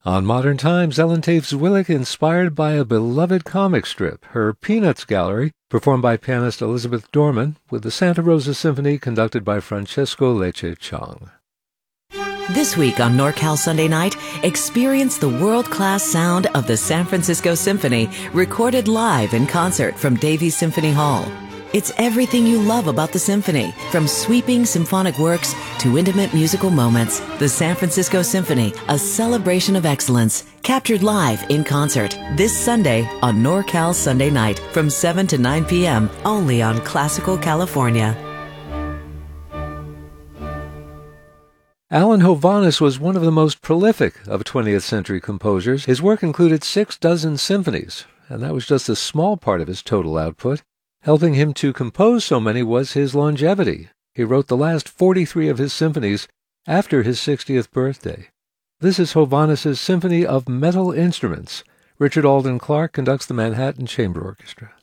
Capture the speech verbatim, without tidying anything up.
On Modern Times, Ellen Tafe Zwillig inspired by a beloved comic strip, her Peanuts Gallery, performed by pianist Elizabeth Dorman, with the Santa Rosa Symphony conducted by Francesco Lecce Chung. This week on NorCal Sunday Night, experience the world-class sound of the San Francisco Symphony, recorded live in concert from Davies Symphony Hall. It's everything you love about the symphony, from sweeping symphonic works to intimate musical moments. The San Francisco Symphony, a celebration of excellence, captured live in concert this Sunday on NorCal Sunday Night from seven to nine p.m. only on Classical California. Alan Hovhaness was one of the most prolific of twentieth century composers. His work included six dozen symphonies, and that was just a small part of his total output. Helping him to compose so many was his longevity. He wrote the last forty-three of his symphonies after his sixtieth birthday. This is Hovhaness's Symphony of Metal Instruments. Richard Alden Clark conducts the Manhattan Chamber Orchestra.